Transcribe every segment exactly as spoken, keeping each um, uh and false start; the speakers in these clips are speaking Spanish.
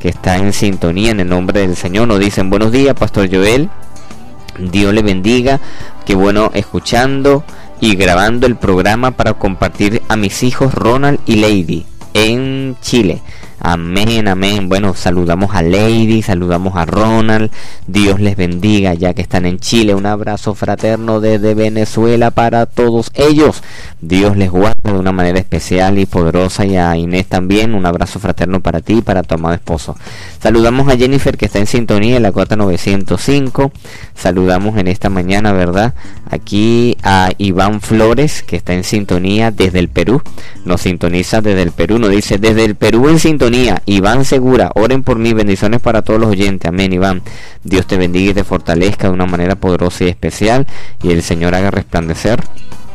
que está en sintonía en el nombre del Señor. Nos dicen buenos días, Pastor Joel, Dios le bendiga, qué bueno escuchando y grabando el programa para compartir a mis hijos Ronald y Lady en Chile. Amén, amén. Bueno, saludamos a Lady, saludamos a Ronald. Dios les bendiga ya que están en Chile. Un abrazo fraterno desde Venezuela para todos ellos. Dios les guarde de una manera especial y poderosa, y a Inés también. Un abrazo fraterno para ti y para tu amado esposo. Saludamos a Jennifer, que está en sintonía en la cuota novecientos cinco. Saludamos en esta mañana, ¿verdad? Aquí a Iván Flores, que está en sintonía desde el Perú. Nos sintoniza desde el Perú. Nos dice desde el Perú en sintonía. Iván Segura, oren por mí, bendiciones para todos los oyentes. Amén, Iván. Dios te bendiga y te fortalezca de una manera poderosa y especial, y el Señor haga resplandecer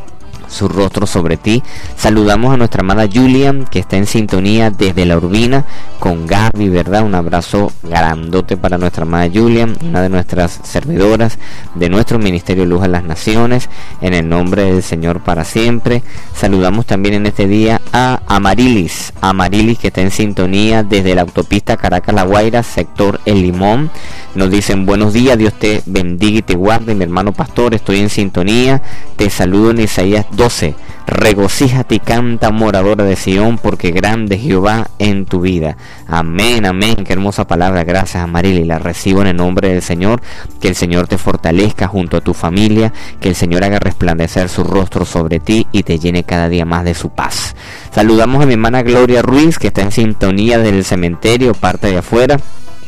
su rostro sobre ti. Saludamos a nuestra amada Julian, que está en sintonía desde La Urbina con Gaby, ¿verdad? Un abrazo grandote para nuestra amada Julian, una de nuestras servidoras de nuestro Ministerio Luz a las Naciones, en el nombre del Señor para siempre. Saludamos también en este día a Amarilis, Amarilis, que está en sintonía desde la autopista Caracas-La Guaira, sector El Limón. Nos dicen buenos días, Dios te bendiga y te guarde, mi hermano pastor, estoy en sintonía. Te saludo en Isaías doce. Regocíjate y canta, moradora de Sión, porque grande es Jehová en tu vida. Amén, amén. Qué hermosa palabra. Gracias, Amarili. La recibo en el nombre del Señor. Que el Señor te fortalezca junto a tu familia. Que el Señor haga resplandecer su rostro sobre ti y te llene cada día más de su paz. Saludamos a mi hermana Gloria Ruiz, que está en sintonía del cementerio, parte de afuera.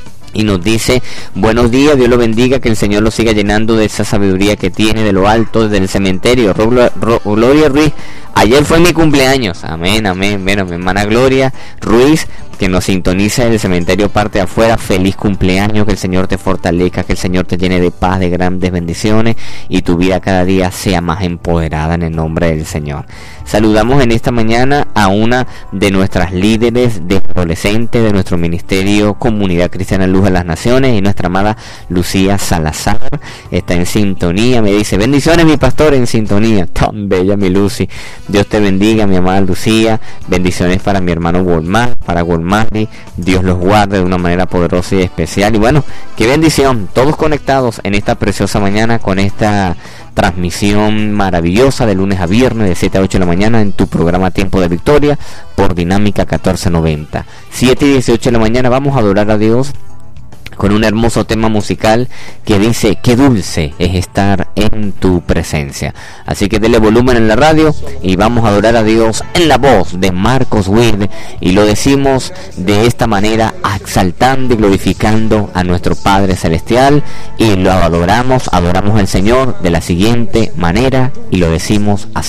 Y nos dice, buenos días, Dios lo bendiga, que el Señor lo siga llenando de esa sabiduría que tiene de lo alto del cementerio. Gloria Ruiz, ayer fue mi cumpleaños. Amén, amén. Bueno, mi hermana Gloria Ruiz, que nos sintoniza en el cementerio parte de afuera, feliz cumpleaños, que el Señor te fortalezca, que el Señor te llene de paz, de grandes bendiciones, y tu vida cada día sea más empoderada en el nombre del Señor. Saludamos en esta mañana a una de nuestras líderes de adolescentes de nuestro ministerio Comunidad Cristiana Luz a las Naciones, y nuestra amada Lucía Salazar está en sintonía. Me dice, bendiciones mi pastor, en sintonía. Tan bella mi Lucy. Dios te bendiga, mi amada Lucía. Bendiciones para mi hermano Walmart, para Walmart. Dios los guarde de una manera poderosa y especial. Y bueno, qué bendición, todos conectados en esta preciosa mañana con esta transmisión maravillosa de lunes a viernes de siete a ocho de la mañana en tu programa Tiempo de Victoria por Dinámica catorce noventa. siete y dieciocho de la mañana vamos a adorar a Dios con un hermoso tema musical que dice, qué dulce es estar en tu presencia. Así que dele volumen en la radio y vamos a adorar a Dios en la voz de Marcos Witt, y lo decimos de esta manera, exaltando y glorificando a nuestro Padre Celestial, y lo adoramos, adoramos al Señor de la siguiente manera, y lo decimos así.